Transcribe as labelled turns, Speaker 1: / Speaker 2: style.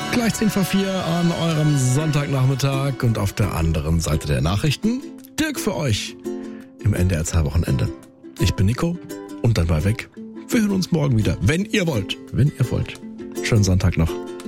Speaker 1: Gleich 10 vor 4 an eurem Sonntagnachmittag und auf der anderen Seite der Nachrichten Dirk für euch im NDR 2 Wochenende. Ich bin Nico und dann war weg. Wir hören uns morgen wieder, wenn ihr wollt. Wenn ihr wollt. Schönen Sonntag noch.